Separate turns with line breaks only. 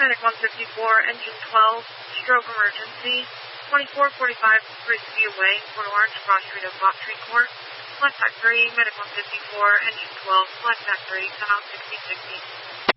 Medic 154, engine 12, stroke emergency, 2445 Frisbee Way, Port Orange, Cross Street of Fox Street Court. Flight Pack 3, Medic 154, engine 12, Flight Pack 3, 10 out 6060.